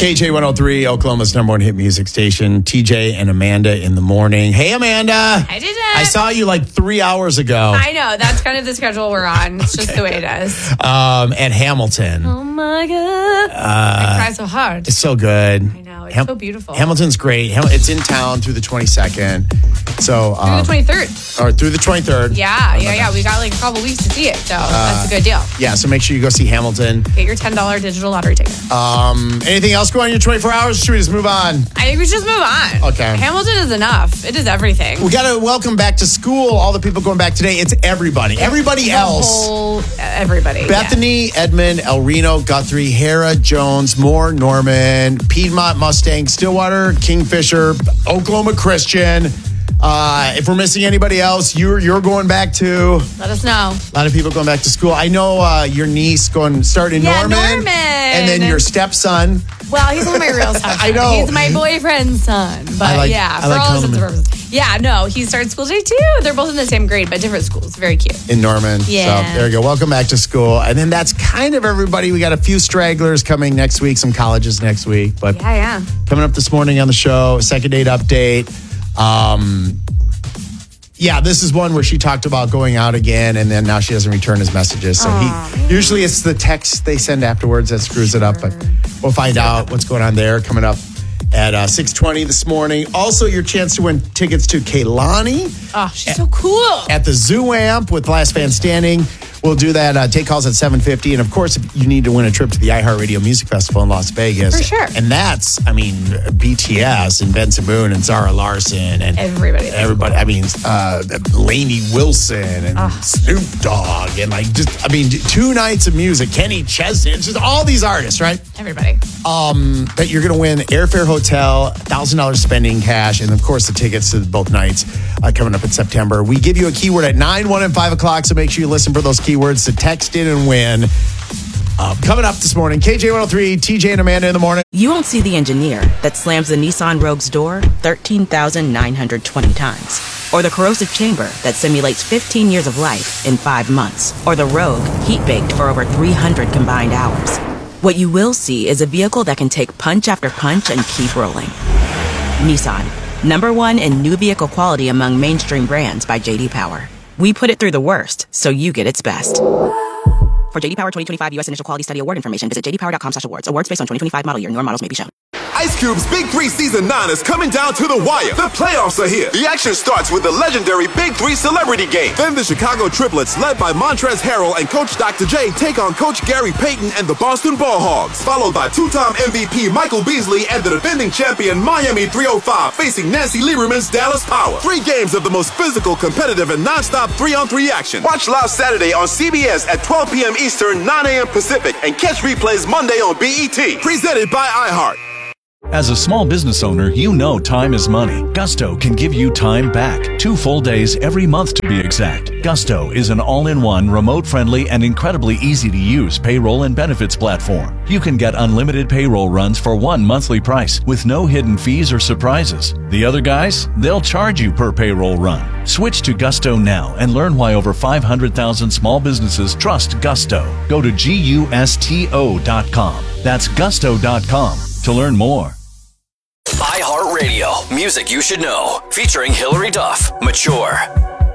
KJ103, Oklahoma's number one hit music station. TJ and Amanda in the morning. Hey, Amanda. Hi, TJ. I saw you like 3 hours ago. I know. That's kind of the schedule we're on. It's just the way it is. At Hamilton. Oh, my God. I cry so hard. It's so good. I know. It's so beautiful. Hamilton's great. It's in town through the 22nd. So through the 23rd. Or through the 23rd. Yeah. We got like a couple weeks to see it. So that's a good deal. Yeah, so make sure you go see Hamilton. Get your $10 digital lottery ticket. Anything else going on in your 24 hours? Or should we just move on? I think we should just move on. Okay. Hamilton is enough. It is everything. We got to welcome back to school all the people going back today. It's everybody. Everybody else. Everybody. Bethany, Edmond, El Reno, Guthrie, Hera, Jones, Moore, Norman, Piedmont, Mustang, Stillwater, Kingfisher, Oklahoma Christian. If we're missing anybody else, you're going back to. Let us know. A lot of people going back to school. I know your niece starting in Norman. And then your stepson. Well, he's not my real son. I know. He's my boyfriend's son. But for all intents and purposes. Yeah, no, he started school today too. They're both in the same grade, but different schools. Very cute. In Norman. Yeah. So there you go. Welcome back to school. And then that's kind of everybody. We got a few stragglers coming next week, some colleges next week. But yeah. Coming up this morning on the show, second date update. This is one where she talked about going out again, and then now she doesn't return his messages. So usually it's the text they send afterwards that screws it up, but we'll find out what's going on there coming up at 6:20 this morning. Also, your chance to win tickets to Kehlani. Oh, she's so cool. At the Zoo Amp with Last Man Standing. We'll do that. Take calls at 7:50. And, of course, if you need to win a trip to the iHeartRadio Music Festival in Las Vegas. For sure. And that's, BTS and Benson Boone and Zara Larson. And everybody. Lainey Wilson and Snoop Dogg. And, 2 nights of music. Kenny Chesney. It's just all these artists, right? Everybody. That you're going to win airfare, hotel, $1,000 spending cash, and, of course, the tickets to both nights coming up in September. We give you a keyword at 9, 1, and 5 o'clock, so make sure you listen for those keywords to text in and win. Coming up this morning, KJ103, TJ and Amanda in the morning. You won't see the engineer that slams the Nissan Rogue's door 13,920 times. Or the corrosive chamber that simulates 15 years of life in 5 months. Or the Rogue heat-baked for over 300 combined hours. What you will see is a vehicle that can take punch after punch and keep rolling. Nissan, #1 in new vehicle quality among mainstream brands by J.D. Power. We put it through the worst, so you get its best. For J.D. Power 2025 U.S. Initial Quality Study Award information, visit jdpower.com/awards. Awards based on 2025 model year. Newer models may be shown. Ice Cube's Big 3 Season 9 is coming down to the wire. The playoffs are here. The action starts with the legendary Big 3 Celebrity Game. Then the Chicago Triplets, led by Montrezl Harrell and Coach Dr. J, take on Coach Gary Payton and the Boston Ball Hogs. Followed by two-time MVP Michael Beasley and the defending champion Miami 305 facing Nancy Lieberman's Dallas Power. 3 games of the most physical, competitive, and non-stop 3-on-3 action. Watch live Saturday on CBS at 12 p.m. Eastern, 9 a.m. Pacific, and catch replays Monday on BET. Presented by iHeart. As a small business owner, you know time is money. Gusto can give you time back. 2 full days every month to be exact. Gusto is an all-in-one, remote-friendly, and incredibly easy-to-use payroll and benefits platform. You can get unlimited payroll runs for one monthly price with no hidden fees or surprises. The other guys, they'll charge you per payroll run. Switch to Gusto now and learn why over 500,000 small businesses trust Gusto. Go to GUSTO.com. That's Gusto.com to learn more. iHeartRadio, music you should know, featuring Hillary Duff, Mature.